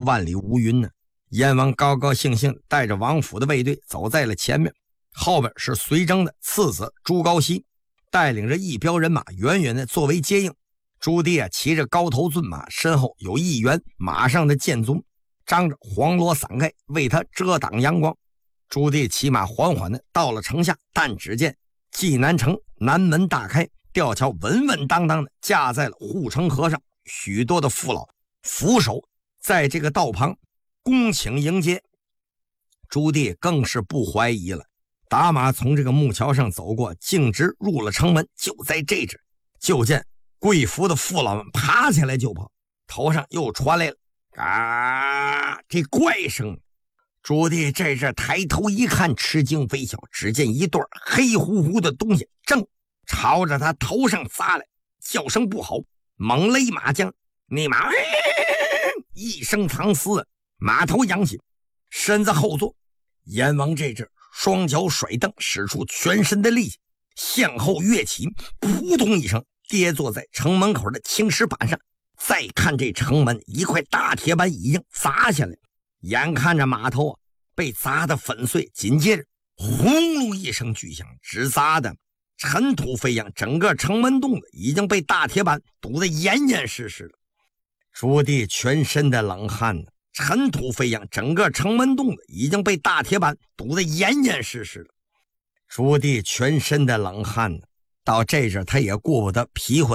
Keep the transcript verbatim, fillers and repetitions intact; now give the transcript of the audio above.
万里无云呢。燕王高高兴兴带着王府的卫队走在了前面，后边是随征的次子朱高煦，带领着一彪人马远远的作为接应。朱棣啊骑着高头骏马，身后有一员马上的剑宗，张着黄罗伞盖为他遮挡阳光。朱棣骑马缓缓的到了城下，但只见济南城南门大开，吊桥稳稳当当的架在了护城河上，许多的父老扶手在这个道旁恭请迎接。朱棣更是不怀疑了，打马从这个木桥上走过，径直入了城门。就在这时，就见贵服的父老们爬起来就跑，头上又传来了啊这怪声。朱棣这阵抬头一看，吃惊非笑，只见一段黑乎乎的东西正朝着他头上砸来，叫声不好，猛勒马缰，那马一声长嘶，马头扬起，身子后坐。燕王这阵双脚甩蹬，使出全身的力气，向后跃起，扑通一声跌坐在城门口的青石板上。再看这城门，一块大铁板已经砸下来，眼看着马头啊被砸得粉碎，紧接着轰隆一声巨响，只砸的尘土飞扬，整个城门洞子已经被大铁板堵得严严实实的。朱棣全身的冷汗呢，尘土飞扬，整个城门洞子已经被大铁板堵得严严实实的。朱棣全身的冷汗呢，到这阵他也顾不得皮乎